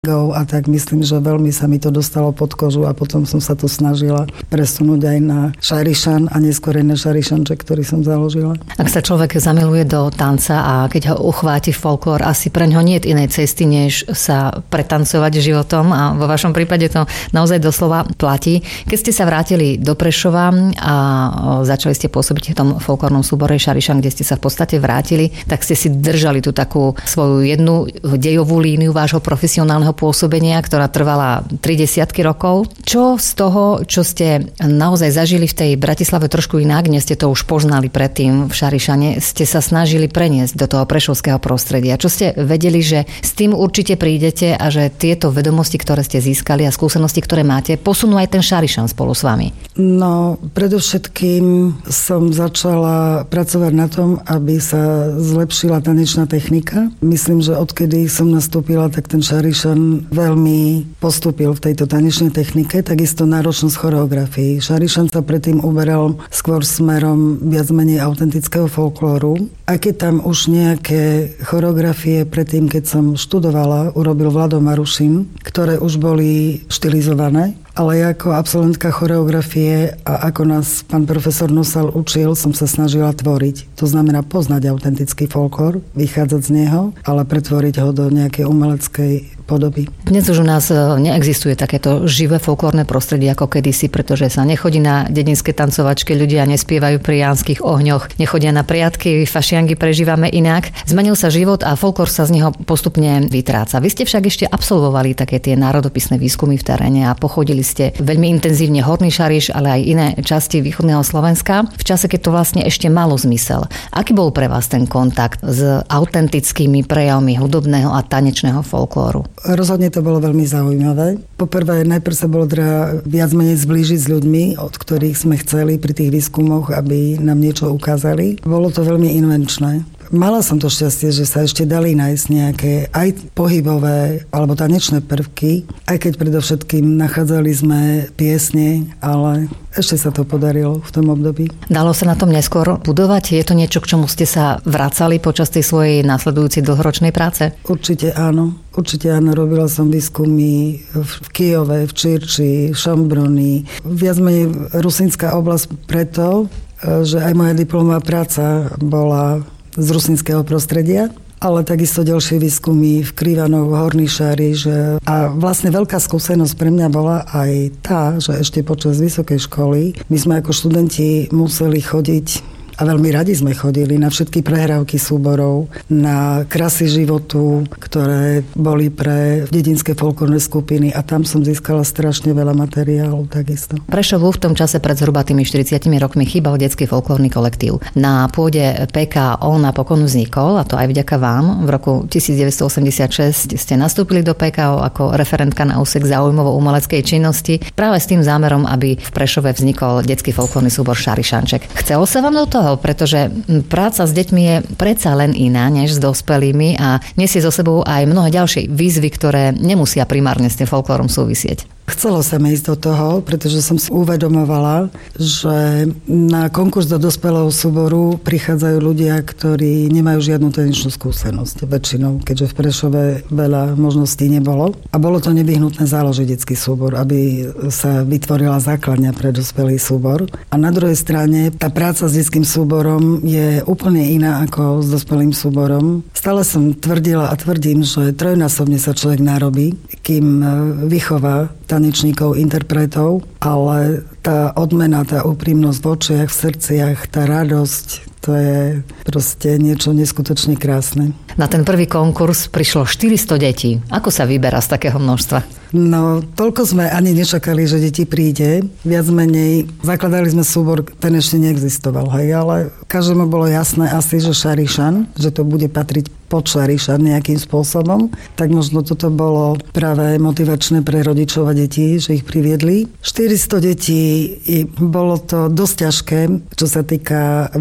a tak myslím, že veľmi sa mi to dostalo pod kožu a potom som sa to snažila presunúť aj na šarišan a neskôr aj na šarišanček, ktorý som založila. Ak sa človek zamiluje do tanca a keď ho uchváti folklór, asi preňho nie je inej cesty, než sa pretancovať životom a vo vašom prípade to naozaj doslova platí. Keď ste sa vrátili do Prešova a začali ste pôsobiť v tom folklórnom súbore Šarišan, kde ste sa v podstate vrátili, tak ste si držali tú takú svoju jednu dejovú líniu vášho profesionálneho pôsobenia, ktorá trvala 30 rokov. Čo z toho, čo ste naozaj zažili v tej Bratislave trošku inak, dnes ste to už poznali predtým v Šarišane, ste sa snažili preniesť do toho prešovského prostredia? Čo ste vedeli, že s tým určite prídete a že tieto vedomosti, ktoré ste získali a skúsenosti, ktoré máte, posunú aj ten Šarišan spolu s vami? No, predovšetkým som začala pracovať na tom, aby sa zlepšila tanečná technika. Myslím, že odkedy som nastúpila, tak ten Šarišan veľmi postúpil v tejto tanečnej technike, takisto náročnosť choreografii. Šarišan sa predtým uberal skôr smerom viac menej autentického folklóru. A keď tam už nejaké choreografie predtým, keď som študovala, urobil Vlado Marušin, ktoré už boli štilizované, ale ako absolventka choreografie a ako nás pán profesor Nosal učil, som sa snažila tvoriť. To znamená poznať autentický folklór, vychádzať z neho, ale pretvoriť ho do nejakej umeleckej podoby. Dnes už u nás neexistuje takéto živé folklórne prostredie ako kedysi, pretože sa nechodí na dedinské tancovačky, ľudia nespievajú pri jánskych ohňoch, nechodia na priatky, fašiangy prežívame inak. Zmenil sa život a folklór sa z neho postupne vytráca. Vy ste však ešte absolvovali také tie národopisné výskumy v teréne a pochodili ste veľmi intenzívne Horný Šariš, ale aj iné časti východného Slovenska, v čase, keď to vlastne ešte malo zmysel. Aký bol pre vás ten kontakt s autentickými prejavmi hudobného a tanečného folklóru? Rozhodne to bolo veľmi zaujímavé. Poprvé, najprv sa bolo treba viac menej zblížiť s ľuďmi, od ktorých sme chceli pri tých výskumoch, aby nám niečo ukázali. Bolo to veľmi invenčné. Mala som to šťastie, že sa ešte dali nájsť nejaké aj pohybové alebo tanečné prvky, aj keď predovšetkým nachádzali sme piesne, ale ešte sa to podarilo v tom období. Dalo sa na tom neskôr budovať? Je to niečo, k čomu ste sa vracali počas tej svojej nasledujúcej dlhoročnej práce? Určite áno. Určite áno. Robila som výskumy v Kyjove, v Čirči, v Šambroni. Viac menej Rusínska oblasť preto, že aj moja diplomová práca bola z rusínskeho prostredia, ale takisto ďalšie výskumy v Krivanoch, Horný Šariš. A vlastne veľká skúsenosť pre mňa bola aj tá, že ešte počas vysokej školy my sme ako študenti museli chodiť, a veľmi radi sme chodili na všetky prehrávky súborov, na krasy životu, ktoré boli pre dedinské folklórne skupiny a tam som získala strašne veľa materiálov takisto. Prešovu v tom čase pred zhruba tými 40 rokmi chýbal detský folklórny kolektív. Na pôde PKO napokon vznikol, a to aj vďaka vám. V roku 1986 ste nastúpili do PKO ako referentka na úsek záujmovo-umeleckej činnosti práve s tým zámerom, aby v Prešove vznikol detský folklórny súbor Šarišanček. Chcelo sa vám do toho? Pretože práca s deťmi je predsa len iná než s dospelými a nesie so sebou aj mnohé ďalšie výzvy, ktoré nemusia primárne s tým folklórom súvisieť. Chcelo sa mi ísť do toho, pretože som si uvedomovala, že na konkurs do dospelého súboru prichádzajú ľudia, ktorí nemajú žiadnu tanečnú skúsenosť väčšinou, keďže v Prešove veľa možností nebolo. A bolo to nevyhnutné založiť detský súbor, aby sa vytvorila základňa pre dospelý súbor. A na druhej strane tá práca s detským súborom je úplne iná ako s dospelým súborom. Stále som tvrdila a tvrdím, že trojnásobne sa človek narobí, kým vychová tanečníkov, interpretov, ale tá odmena, tá úprimnosť v očiach, v srdciach, tá radosť, to je proste niečo neskutočne krásne. Na ten prvý konkurs prišlo 400 detí. Ako sa vyberá z takého množstva? No, toľko sme ani nečakali, že deti príde. Viac menej, zakladali sme súbor, ten ešte neexistoval, hej, ale každému bolo jasné asi, že Šarišan, že to bude patriť pod Šarišan nejakým spôsobom. Tak možno toto bolo práve motivačné pre rodičov a detí, že ich priviedli. 400 detí, bolo to dosť ťažké, čo sa týka výberu,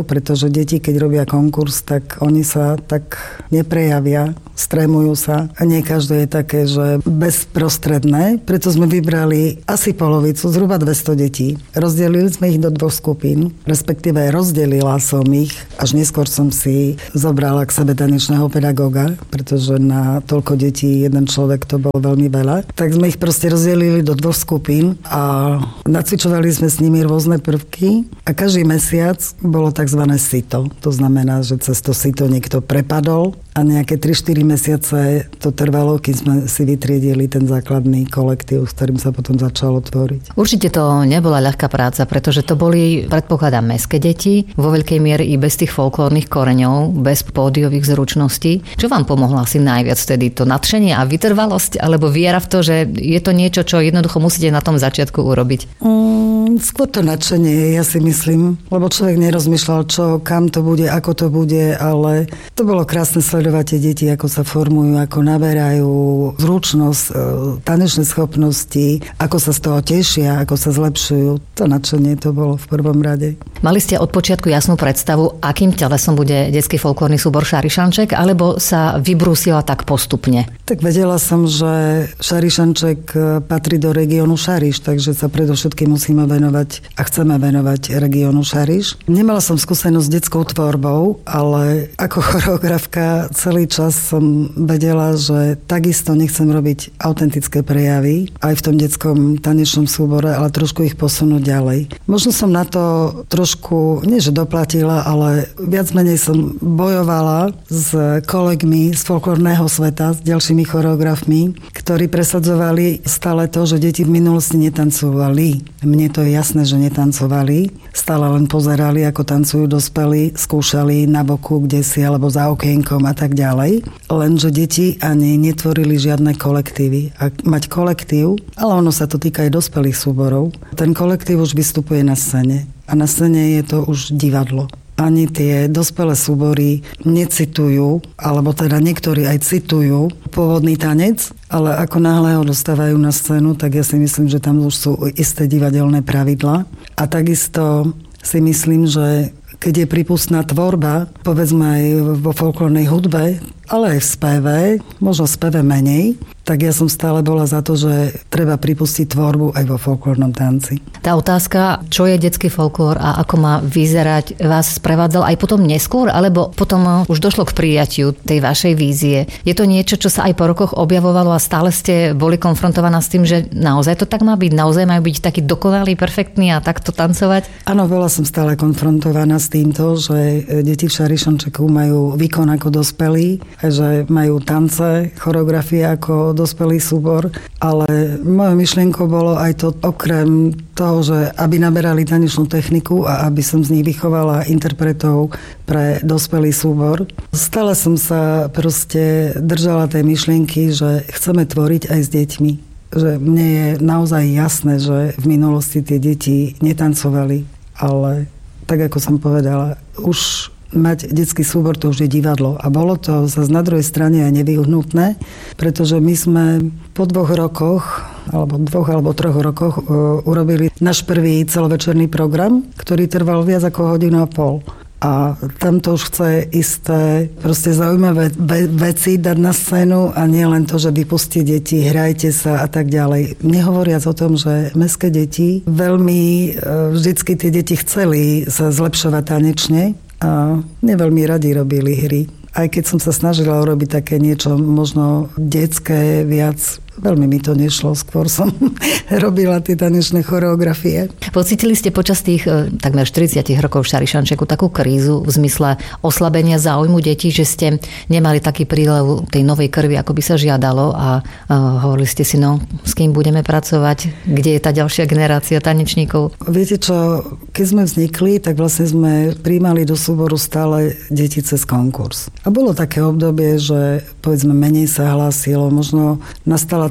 pretože deti, keď robia konkurs, tak oni sa tak neprejavia, strémujú sa a nie každé je také, že bezprostredné. Preto sme vybrali asi polovicu, zhruba 200 detí. Rozdelili sme ich do 2 skupín, respektíve rozdelila som ich, až neskôr som si zobrala k sebe tanečného pedagóga, pretože na toľko detí jeden človek to bolo veľmi veľa. Tak sme ich proste rozdelili do 2 skupín a nacvičovali sme s nimi rôzne prvky a každý mesiac bolo tzv. Sito. To znamená, že cez to sito niekto prepadol a nejaké 3-4 mesiace to trvalo, kým sme si vytriedili ten základný kolektív, s ktorým sa potom začalo tvoriť. Určite to nebola ľahká práca, pretože to boli, predpokladám, mestské deti, vo veľkej miere i bez tých folklórnych koreňov, bez pódiových zručností. Čo vám pomohlo asi najviac vtedy? To nadšenie a vytrvalosť, alebo viera v to, že je to niečo, čo jednoducho musíte na tom začiatku urobiť? Skôr to nadšenie, ja si myslím, lebo človek nerozmýšľal, čo, kam to bude, ako to bude, ale to bolo krásne sledovať tie deti, ako sa formujú, ako naberajú zručnosť, tanečné schopnosti, ako sa z toho tešia, ako sa zlepšujú. To nadšenie to bolo v prvom rade. Mali ste od počiatku jasnú predstavu, akým telesom bude detský folklórny súbor Šarišanček, alebo sa vybrúsila tak postupne? Tak vedela som, že Šarišanček patrí do regiónu Šariš, takže sa predovšetkým musíme venovať a chceme venovať regiónu Šariš. Nemala som skúsenosť s detskou tvorbou, ale ako choreografka celý čas som vedela, že takisto nechcem robiť autentické prejavy aj v tom detskom tanečnom súbore, ale trošku ich posunúť ďalej. Možno som na to trošku, nie že doplatila, ale viac menej som bojovala s kolegmi z folklórneho sveta, s ďalšími choreografmi, ktorí presadzovali stále to, že deti v minulosti netancovali. Mne to je jasné, že netancovali. Stále len pozerali, ako tancujú dospelí, skúšali na boku, kdesi, alebo za okienkom a tak ďalej. Lenže deti ani netvorili žiadne kolektívy. A mať kolektív, ale ono sa to týka aj dospelých súborov, ten kolektív už vystupuje na scéne. A na scéne je to už divadlo. Ani tie dospelé súbory necitujú, alebo teda niektorí aj citujú pôvodný tanec, ale ako náhle ho dostávajú na scénu, tak ja si myslím, že tam už sú isté divadelné pravidlá. A takisto si myslím, že keď je prípustná tvorba, povedzme aj vo folklórnej hudbe, ale aj v speve, možno v speve menej, tak ja som stále bola za to, že treba pripustiť tvorbu aj vo folklórnom tanci. Tá otázka, čo je detský folklór a ako má vyzerať, vás sprevádzal aj potom neskôr, alebo potom už došlo k prijatiu tej vašej vízie? Je to niečo, čo sa aj po rokoch objavovalo a stále ste boli konfrontovaná s tým, že naozaj to tak má byť? Naozaj majú byť taký dokonalý, perfektný a takto tancovať? Áno, bola som stále konfrontovaná s týmto, že deti v Šarišančeku majú výkon ako dospelí, že majú tance, choreografie ako dospelý súbor, ale mojou myšlienkou bolo aj to, okrem toho, že aby naberali tanečnú techniku a aby som z nich vychovala interpretov pre dospelý súbor. Stále som sa proste držala tej myšlienky, že chceme tvoriť aj s deťmi. Že mne je naozaj jasné, že v minulosti tie deti netancovali, ale tak ako som povedala, už mať detský súbor, to už je divadlo. A bolo to zase na druhej strane aj nevyhnutné, pretože my sme po 2 rokoch, alebo 2 alebo 3 rokoch urobili náš prvý celovečerný program, ktorý trval viac ako 1,5 hodiny. A tam to už chce isté proste zaujímavé veci dať na scénu a nie len to, že vypustí deti, hrajte sa a tak ďalej. Nehovoriac o tom, že mestské deti veľmi vždycky tie deti chceli sa zlepšovať tanečne a neveľmi radi robili hry. Aj keď som sa snažila urobiť také niečo možno detské viac, veľmi mi to nešlo. Skôr som robila tie tanečné choreografie. Pocítili ste počas tých takmer 40 rokov v Šarišančeku takú krízu v zmysle oslabenia záujmu detí, že ste nemali taký prílev tej novej krvi, ako by sa žiadalo a hovorili ste si, no, s kým budeme pracovať, kde je tá ďalšia generácia tanečníkov? Viete čo, keď sme vznikli, tak vlastne sme prijímali do súboru stále deti cez konkurs. A bolo také obdobie, že povedzme menej sa hlásilo, možno nastala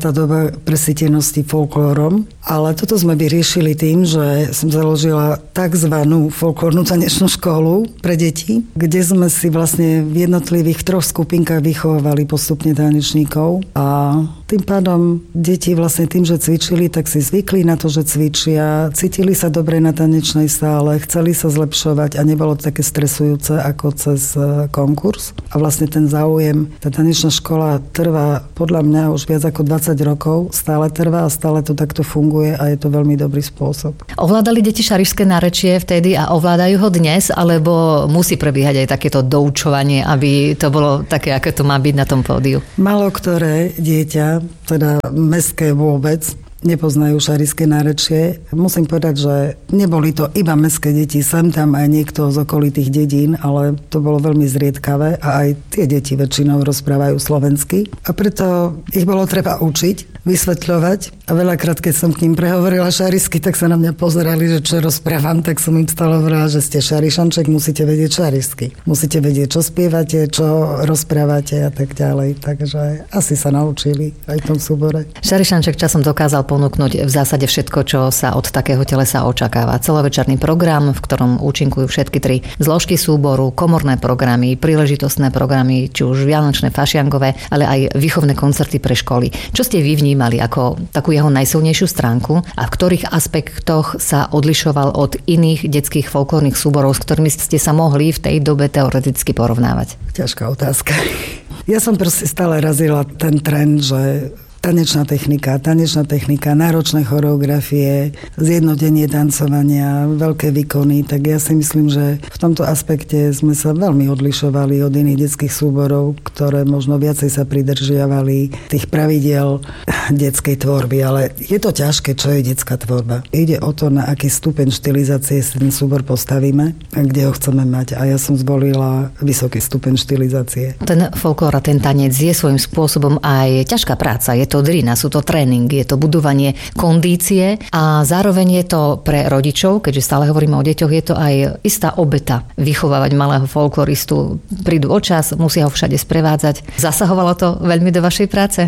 tá doba presýtenosti folklórom, ale toto sme vyriešili tým, že som založila takzvanú folklórnu tanečnú školu pre deti, kde sme si vlastne v jednotlivých 3 skupinkách vychovávali postupne tanečníkov a tým pádom deti vlastne tým, že cvičili, tak si zvykli na to, že cvičia, cítili sa dobre na tanečnej sále, chceli sa zlepšovať a nebolo to také stresujúce ako cez konkurs. A vlastne ten záujem, tá tanečná škola trvá podľa mňa už viac ako 20 rokov, stále trvá a stále to takto funguje a je to veľmi dobrý spôsob. Ovládali deti šarišské nárečie vtedy a ovládajú ho dnes, alebo musí prebiehať aj takéto doučovanie, aby to bolo také, aké to má byť na tom pódiu? Málo ktoré dieťa, teda mestské vôbec, nepoznajú šarišské nárečie. Musím povedať, že neboli to iba mestské deti, sem tam aj niekto z okolitých dedín, ale to bolo veľmi zriedkavé a aj tie deti väčšinou rozprávajú slovensky. A preto ich bolo treba učiť, vysvetľovať. A veľakrát, keď som k ním prehovorila šarišsky, tak sa na mňa pozerali, že čo rozprávam, tak som im stále hovorila, že ste šarišanček, musíte vedieť šarišsky. Musíte vedieť, čo spievate, čo rozprávate a tak ďalej. Takže asi sa naučili aj v tom súbore. Šarišanček časom dokázal ponúknuť v zásade všetko, čo sa od takého telesa očakáva. Celovečerný program, v ktorom účinkujú všetky 3 zložky súboru, komorné programy, príležitostné programy, či už vianočné, fašiangové, ale aj výchovné koncerty pre školy. Čo ste vy vnímali ako takú jeho najsilnejšiu stránku a v ktorých aspektoch sa odlišoval od iných detských folklórnych súborov, s ktorými ste sa mohli v tej dobe teoreticky porovnávať? Ťažká otázka. Ja som proste stále razila ten trend, že tanečná technika, náročné choreografie, zjednotenie tancovania, veľké výkony, tak ja si myslím, že v tomto aspekte sme sa veľmi odlišovali od iných detských súborov, ktoré možno viacej sa pridržiavali tých pravidiel detskej tvorby, ale je to ťažké, čo je detská tvorba. Ide o to, na aký stupeň štilizácie si ten súbor postavíme, kde ho chceme mať a ja som zvolila vysoký stupeň štilizácie. Ten folklór a ten tanec je svojím spôsobom aj ťažká práca, je to drina, sú to tréningy, je to budovanie kondície a zároveň je to pre rodičov, keďže stále hovoríme o deťoch, je to aj istá obeta vychovávať malého folkloristu. Prídu o čas, musia ho všade sprevádzať. Zasahovalo to veľmi do vašej práce?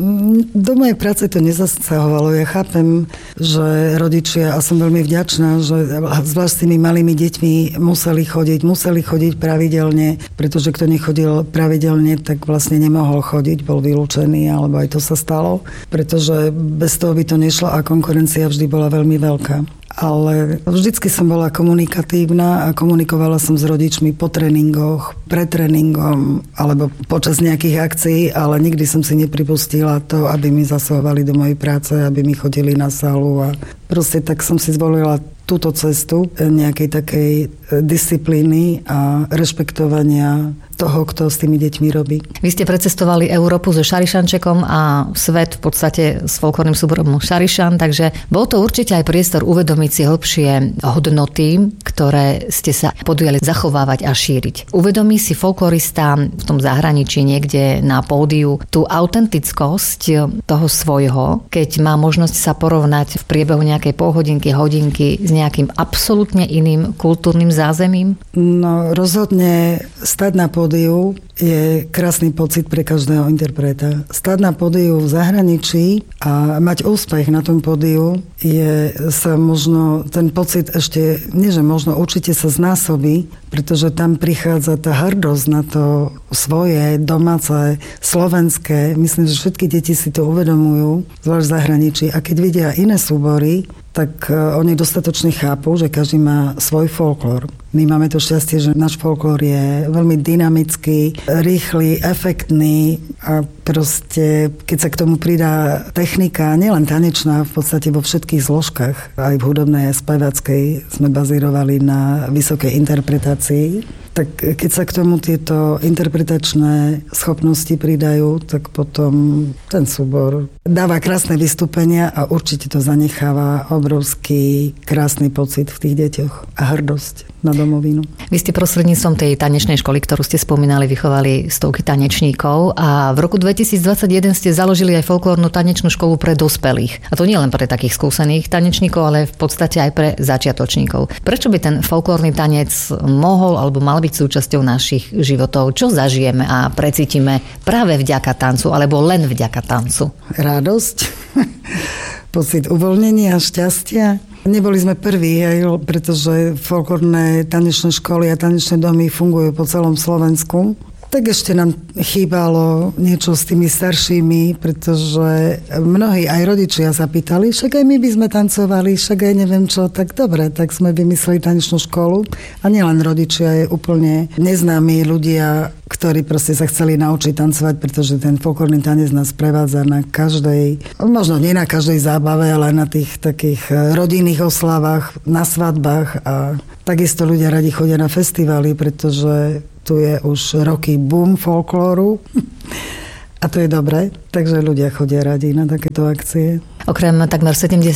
Do mojej práce to nezasahovalo. Ja chápem, že rodičia, a som veľmi vďačná, že zvlášť s tými malými deťmi museli chodiť pravidelne, pretože kto nechodil pravidelne, tak vlastne nemohol chodiť, bol vylúčený, alebo aj to sa stalo, pretože bez toho by to nešlo a konkurencia vždy bola veľmi veľká. Ale vždycky som bola komunikatívna a komunikovala som s rodičmi po tréningoch, pred tréningom alebo počas nejakých akcií, ale nikdy som si nepripustila to, aby mi zasahovali do mojej práce, aby mi chodili na sálu a proste tak som si zvolila túto cestu nejakej takej disciplíny a rešpektovania toho, kto s tými deťmi robí. Vy ste precestovali Európu so Šarišančekom a svet v podstate s folklórnym súborom Šarišan, takže bol to určite aj priestor uvedomiť si hlbšie hodnoty, ktoré ste sa podujali zachovávať a šíriť. Uvedomí si folklorista v tom zahraničí niekde na pódiu tú autentickosť toho svojho, keď má možnosť sa porovnať v priebehu nejakej polhodinky, hodinky s nejakým absolútne iným kultúrnym zázemím? No rozhodne stať na pódiu je krásny pocit pre každého interpreta. Stať na pódiu v zahraničí a mať úspech na tom pódiu je sa možno, ten pocit ešte, nie že možno, určite sa znásobí, pretože tam prichádza tá hrdosť na to svoje, domáce, slovenské. Myslím, že všetky deti si to uvedomujú, zvlášť v zahraničí. A keď vidia iné súbory, tak oni dostatočne chápu, že každý má svoj folklór. My máme to šťastie, že náš folklór je veľmi dynamický, rýchly, efektný a proste, keď sa k tomu pridá technika, nielen tanečná, v podstate vo všetkých zložkách, aj v hudobnej a speváckej sme bazírovali na vysokej interpretácii, tak keď sa k tomu tieto interpretačné schopnosti pridajú, tak potom ten súbor dáva krásne vystúpenia a určite to zanecháva obrovský krásny pocit v tých deťoch a hrdosť. na domovinu. Vy ste prostredníctvom tej tanečnej školy, ktorú ste spomínali, vychovali stovky tanečníkov a v roku 2021 ste založili aj folklórnu tanečnú školu pre dospelých. A to nie len pre takých skúsených tanečníkov, ale v podstate aj pre začiatočníkov. Prečo by ten folklórny tanec mohol alebo mal byť súčasťou našich životov? Čo zažijeme a precítime práve vďaka tancu alebo len vďaka tancu? Radosť, pocit uvoľnenia, šťastia. Neboli sme prví, pretože folklórne tanečné školy a tanečné domy fungujú po celom Slovensku. Tak ešte nám chýbalo niečo s tými staršími, pretože mnohí aj rodičia sa pýtali, však aj my by sme tancovali, však aj neviem čo, tak dobre, tak sme vymysleli tanečnú školu. A nielen rodičia, je úplne neznámi ľudia, ktorí proste sa chceli naučiť tancovať, pretože ten folklórny tanec nás prevádza na každej, možno nie na každej zábave, ale na tých takých rodinných oslavách, na svadbách a takisto ľudia radi chodia na festivály, pretože tu je už roky boom folklóru a to je dobré, takže ľudia chodia radi na takéto akcie. Okrem takmer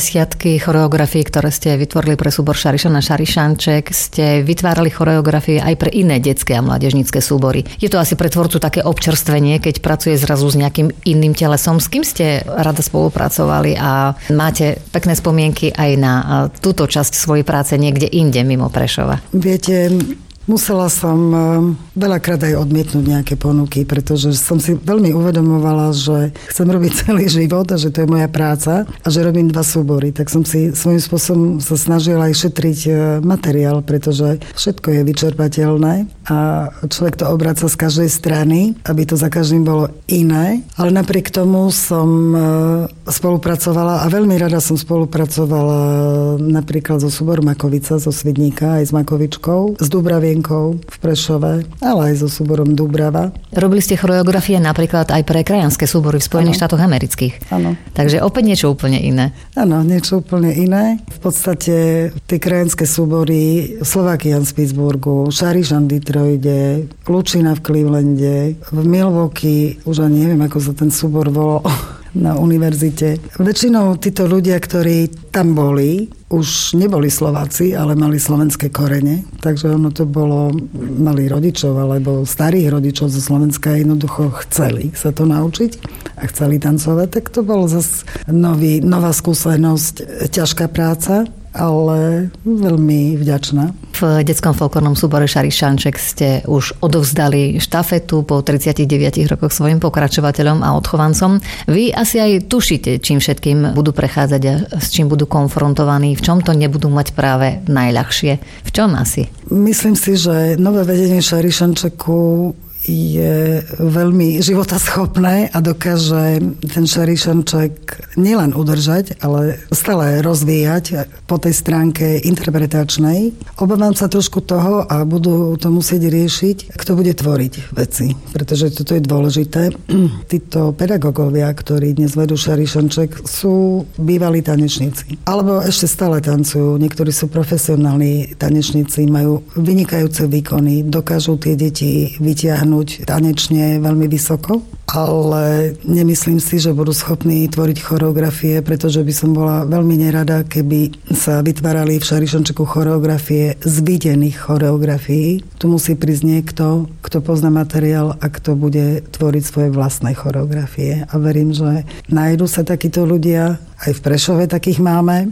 70 choreografií, ktoré ste vytvorili pre súbor Šarišan a Šarišanček, ste vytvárali choreografie aj pre iné detské a mládežnícke súbory. Je to asi pre tvorcu také občerstvenie, keď pracuje zrazu s nejakým iným telesom. S kým ste rada spolupracovali a máte pekné spomienky aj na túto časť svojej práce niekde inde mimo Prešova? Viete, musela som veľakrát aj odmietnúť nejaké ponuky, pretože som si veľmi uvedomovala, že chcem robiť celý život a že to je moja práca a že robím 2 súbory. Tak som si svojím spôsobom sa snažila aj šetriť materiál, pretože všetko je vyčerpateľné a človek to obraca z každej strany, aby to za každým bolo iné. Ale napriek tomu som spolupracovala a veľmi rada som spolupracovala napríklad so súborom Makovica, zo Svidníka, aj s Makovičkou, s Dubravienkou v Prešove, ale aj so súborom Dubrava. Robili ste choreografie napríklad aj pre krajanské súbory v Spojených štátoch amerických. Áno. Takže opäť niečo úplne iné. Áno, niečo úplne iné. V podstate tie krajanské súbory Slovakian z Pittsburghu, Šarišan v Detroite, Lučina v Clevelande, v Milwaukee, už ani neviem, ako sa ten súbor volal na univerzite. Väčšinou títo ľudia, ktorí tam boli, už neboli Slováci, ale mali slovenské korene. Takže ono to bolo, mali rodičov alebo starých rodičov zo Slovenska, jednoducho chceli sa to naučiť a chceli tancovať. Tak to bolo zase nová skúsenosť, ťažká práca, ale veľmi vďačná. V detskom folklórnom súbore Šarišanček ste už odovzdali štafetu po 39 rokoch svojim pokračovateľom a odchovancom. Vy asi aj tušíte, čím všetkým budú prechádzať a s čím budú konfrontovaní, v čom to nebudú mať práve najľahšie. V čom asi? Myslím si, že nové vedenie Šarišančeku je veľmi životaschopné a dokáže ten Šarišanček nielen udržať, ale stále rozvíjať po tej stránke interpretačnej. Obávam sa trošku toho a budú to musieť riešiť, kto bude tvoriť veci, pretože toto je dôležité. Títo pedagógovia, ktorí dnes vedú Šarišanček, sú bývalí tanečníci. Alebo ešte stále tancujú. Niektorí sú profesionálni tanečníci, majú vynikajúce výkony, dokážu tie deti vytiahnuť tanečne veľmi vysoko, ale nemyslím si, že budú schopní tvoriť choreografie, pretože by som bola veľmi nerada, keby sa vytvárali v Šarišančeku choreografie z videných choreografií. Tu musí prísť niekto, kto pozná materiál a kto bude tvoriť svoje vlastné choreografie. A verím, že nájdu sa takíto ľudia, aj v Prešove takých máme.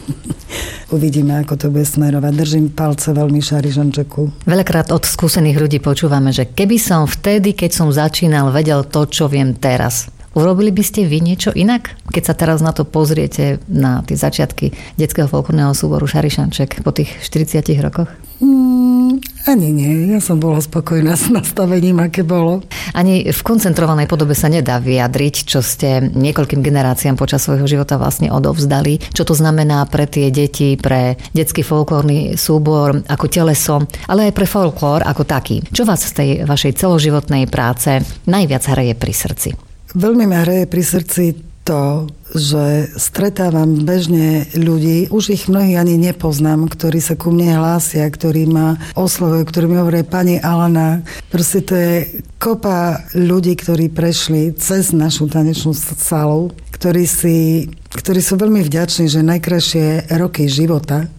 Uvidíme, ako to bude smerovať. Držím palce veľmi Šarišančeku. Veľakrát od skúsených ľudí počúvame, že keby som vtedy, keď som začínal, vedel to, čo viem teraz. Urobili by ste vy niečo inak? Keď sa teraz na to pozriete, na tie začiatky detského folklórneho súboru Šarišanček po tých 40 rokoch? Ani nie. Ja som bola spokojná s nastavením, aké bolo. Ani v koncentrovanej podobe sa nedá vyjadriť, čo ste niekoľkým generáciám počas svojho života vlastne odovzdali. Čo to znamená pre tie deti, pre detský folklórny súbor ako teleso, ale aj pre folklór ako taký. Čo vás z tej vašej celoživotnej práce najviac hreje pri srdci? Veľmi ma hreje pri srdci to, že stretávam bežne ľudí, už ich mnohých ani nepoznám, ktorí sa ku mne hlásia, ktorí ma oslovujú, ktorí mi hovoria, pani Alena, proste to je kopa ľudí, ktorí prešli cez našu tanečnú sálu, ktorí sú veľmi vďační, že najkrajšie roky života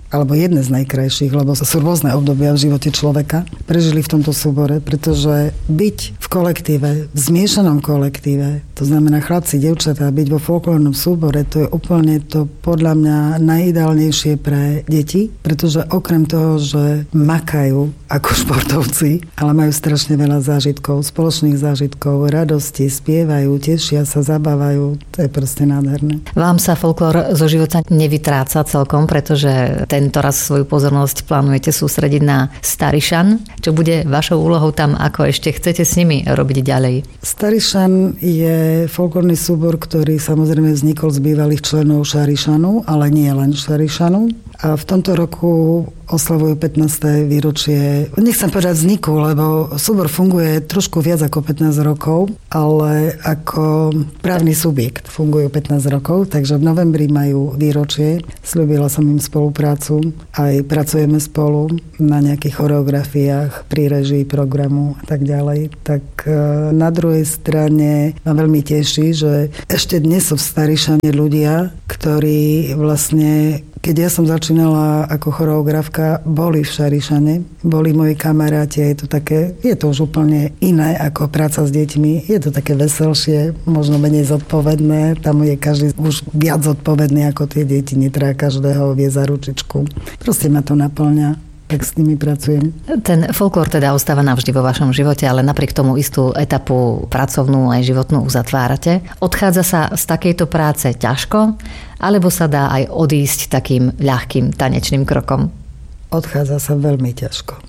alebo jedné z najkrajších, lebo sú rôzne obdobia v živote človeka, prežili v tomto súbore, pretože byť v kolektíve, v zmiešanom kolektíve, to znamená chlapci, dievčatá, byť vo folklórnom súbore, to je úplne to podľa mňa najideálnejšie pre deti, pretože okrem toho, že makajú ako športovci, ale majú strašne veľa zážitkov, spoločných zážitkov, radosti, spievajú, tešia sa, zabávajú, to je proste nádherné. Vám sa folklór zo života nevytráca celkom, pretože tento raz svoju pozornosť plánujete sústrediť na Starišan. Čo bude vašou úlohou tam, ako ešte chcete s nimi robiť ďalej? Starišan je folklórny súbor, ktorý samozrejme vznikol z bývalých členov Šarišanu, ale nie len Šarišanu. A v tomto roku oslavujú 15. výročie, nechcem povedať vzniku, lebo súbor funguje trošku viac ako 15 rokov, ale ako právny subjekt fungujú 15 rokov, takže v novembri majú výročie. Sľúbila som im spoluprácu, aj pracujeme spolu na nejakých choreografiách, pri režii programu a tak ďalej. Tak na druhej strane ma veľmi teší, že ešte dnes sú v Starišane ľudia, ktorí vlastne, keď ja som začínala ako choreografka, boli v Šarišane, boli moji kamaráti a je to už úplne iné ako práca s deťmi. Je to také veselšie, možno menej zodpovedné, tam je každý už viac zodpovedný ako tie deti, netreba každého vie za ručičku. Proste ma to naplňa, tak s nimi pracujem. Ten folklór teda ostáva navždy vo vašom živote, ale napriek tomu istú etapu pracovnú aj životnú uzatvárate. Odchádza sa z takejto práce ťažko, alebo sa dá aj odísť takým ľahkým tanečným krokom? Odchádza sa veľmi ťažko.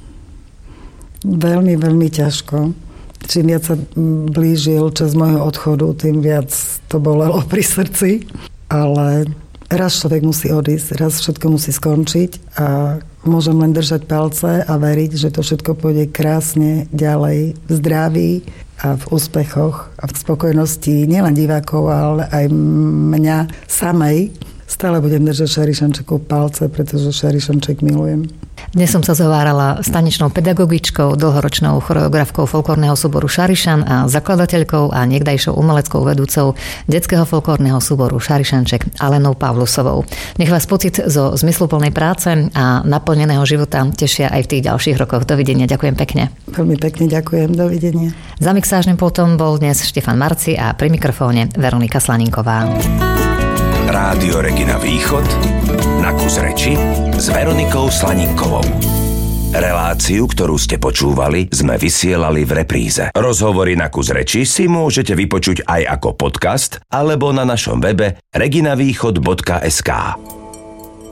Veľmi, veľmi ťažko. Čím viac sa blížil čas môjho odchodu, tým viac to bolelo pri srdci. Ale raz človek musí odísť, raz všetko musí skončiť a môžem len držať palce a veriť, že to všetko pôjde krásne ďalej v zdraví a v úspechoch a v spokojnosti nielen divákov, ale aj mňa samej. Stále budem držať Šarišančeku palce, pretože Šarišanček milujem. Dnes som sa zhovárala s tanečnou pedagogičkou, dlhoročnou choreografkou folklórneho súboru Šarišan a zakladateľkou a niekdajšou umeleckou vedúcou detského folklórneho súboru Šarišanček Alenou Pavlusovou. Nech vás pocit zo zmysluplnej práce a naplneného života tešia aj v tých ďalších rokoch. Dovidenia, ďakujem pekne. Veľmi pekne ďakujem, dovidenia. Za mixážnym pultom bol dnes Štefan Marci a pri mikrofóne Veronika Slaninková. Rádio Regina Východ na kus reči s Veronikou Slaninkovou. Reláciu, ktorú ste počúvali, sme vysielali v repríze. Rozhovory na kus reči si môžete vypočuť aj ako podcast alebo na našom webe reginavýchod.sk.